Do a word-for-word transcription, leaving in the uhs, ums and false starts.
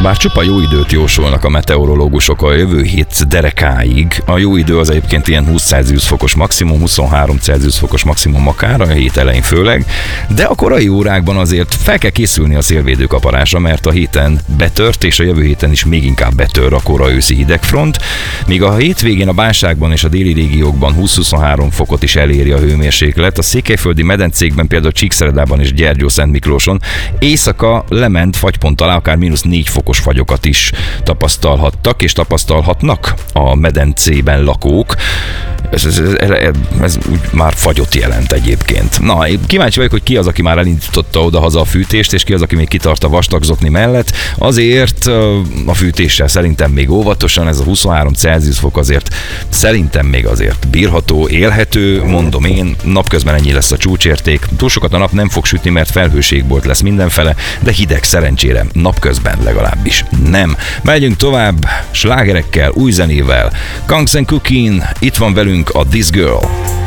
Bár csupa jó időt jósolnak a meteorológusok a jövő hét derekáig, a jó idő az egyébként ilyen húsz Celsius fokos maximum, huszonhárom Celsius fokos maximum akár, a hét elején főleg, de a korai órákban azért fel kell készülni a szélvédő kaparásra, mert a héten betört, és a jövő héten is még inkább betör a kora őszi hidegfront, míg a hétvégén a Bánságban és a déli régiókban húsz-huszonhárom fokot is eléri a hőmérséklet, a székelyföldi medencékben, például Csíkszeredában és Gyergyószentmiklóson éjszaka lement fagypont alá akár mínusz négy fokos fagyokat is tapasztalhattak és tapasztalhatnak a medencében lakók. Ez, ez, ez, ez úgy már fagyot jelent egyébként. Na, én kíváncsi vagyok, hogy ki az, aki már elindította oda-haza a fűtést, és ki az, aki még kitart a vastagzokni mellett. Azért a fűtéssel szerintem még óvatosan, ez a huszonhárom Celsius fok azért szerintem még azért bírható, élhető, mondom én, napközben ennyi lesz a csúcsérték. Túl sokat a nap nem fog sütni, mert felhőségbolt lesz mindenfele, de hideg szerencsére napközben legalábbis nem. Megyünk tovább slágerekkel, új zenével. Kongs and Cookin, itt van velünk a This Girl.